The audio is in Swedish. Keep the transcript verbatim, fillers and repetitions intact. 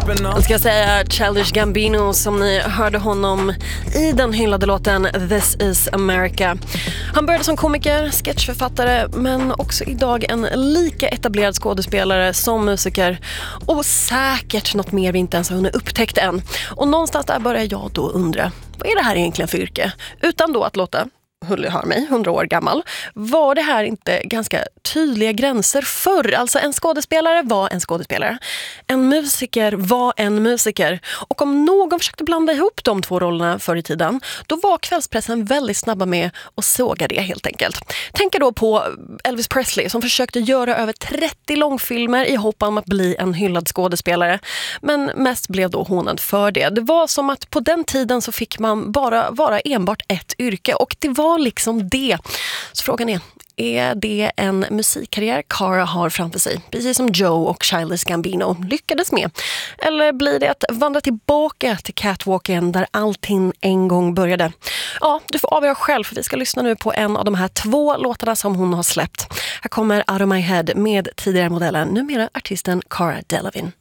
Jag ska säga Childish Gambino, som ni hörde honom i den hyllade låten This is America. Han började som komiker, sketchförfattare, men också idag en lika etablerad skådespelare som musiker, och säkert något mer vi inte ens har hunnit upptäckt än. Och någonstans där börjar jag då undra, vad är det här egentligen för yrke? Utan då att låta Hulli hör mig, hundra år gammal, var det här inte ganska tydliga gränser förr? Alltså en skådespelare var en skådespelare. En musiker var en musiker. Och om någon försökte blanda ihop de två rollerna förr i tiden, då var kvällspressen väldigt snabba med att såga det helt enkelt. Tänk då på Elvis Presley som försökte göra över trettio långfilmer i hopp om att bli en hyllad skådespelare. Men mest blev då hånad för det. Det var som att på den tiden så fick man bara vara enbart ett yrke, och det var liksom det. Så frågan är, är det en musikkarriär Cara har framför sig, precis som Joe och Childish Gambino lyckades med? Eller blir det att vandra tillbaka till catwalken där allting en gång började? Ja, du får avgöra själv, för vi ska lyssna nu på en av de här två låtarna som hon har släppt. Här kommer Out of My Head med tidigare modellen, numera artisten Cara Delevingne.